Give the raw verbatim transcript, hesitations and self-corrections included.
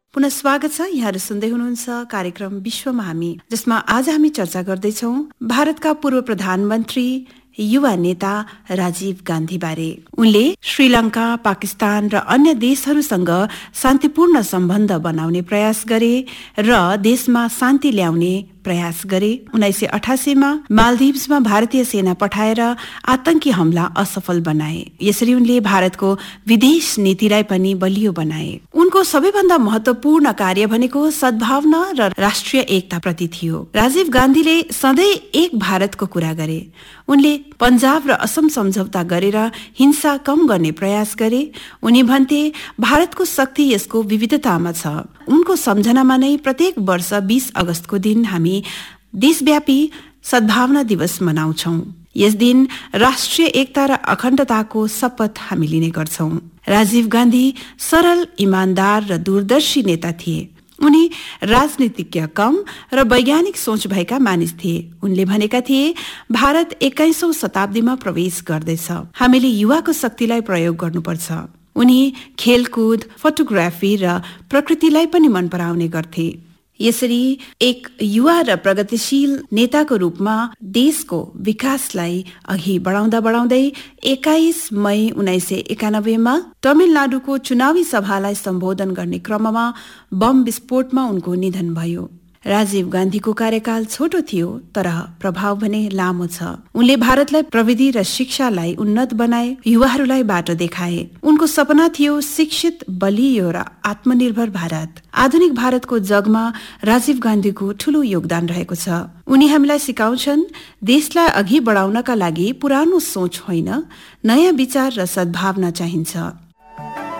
पुनः स्वागत छ। यहाँहरू सुन्दै हुनुहुन्छ कार्यक्रम विश्वमा हामी, जसमा आज हामी चर्चा गर्दैछौँ भारतका पूर्व प्रधानमन्त्री युवा नेता राजीव गान्धी बारे। उनले श्रीलङ्का, पाकिस्तान र अन्य देशहरूसँग शान्तिपूर्ण सम्बन्ध बनाउने प्रयास गरे र देशमा शान्ति ल्याउने प्रयास गरे। उन्नाइस सय अठासीमा मालदिभ्समा भारतीय सेना पठाएर आतंकी हमला असफल बनाए। यसरी उनले भारतको विदेश नीतिलाई पनि बलियो बनाए। उनको सबैभन्दा महत्वपूर्ण कार्य भनेको सद्भावना र राष्ट्रिय एकता प्रति थियो। राजीव गान्धीले सधैँ एक भारतको कुरा गरे। उनले पन्जाब र असम सम्झौता गरेर हिंसा कम गर्ने प्रयास गरे। उनी भन्थे, भारतको शक्ति यसको विविधतामा छ। उनको सम्झनामा नै प्रत्येक वर्ष बीस अगस्तको दिन हामी देशव्यापी सद्भावना दिवस मनाउँछौं। यस दिन राष्ट्रिय एकता र अखण्डताको शपथ हामी लिने गर्छौं। राजीव गान्धी सरल, इमानदार र दूरदर्शी नेता थिए। उनी राजनीतिज्ञ कम र वैज्ञानिक सोच भएका मानिस थिए। उनले भनेका थिए, भारत एक्काइसौं शताब्दीमा प्रवेश गर्दैछ, हामीले युवाको शक्तिलाई प्रयोग गर्नुपर्छ। उनी खेलकुद, फोटोग्राफी र प्रकृतिलाई पनि मन पराउने गर्थे। यसरी एक युवा र प्रगतिशील नेताको रूपमा देशको विकासलाई अघि बढाउँदा बढाउँदै एक्काइस मई उन्नाइस सय एकानब्बेमा तमिलनाडुको चुनावी सभालाई सम्बोधन गर्ने क्रममा बम विस्फोटमा उनको निधन भयो। राजीव गान्धीको कार्यकाल छोटो थियो, तर प्रभाव भने लामो छ। उनले भारतलाई प्रविधि र शिक्षालाई उन्नत बनाए, युवाहरूलाई बाटो देखाए। उनको सपना थियो शिक्षित, बलियो र आत्मनिर्भर भारत। आधुनिक भारतको जगमा राजीव गान्धीको ठूलो योगदान रहेको छ। उनी हामीलाई सिकाउँछन्, देशलाई अघि बढाउनका लागि पुरानो सोच होइन, नयाँ विचार र सद्भावना चाहिन्छ।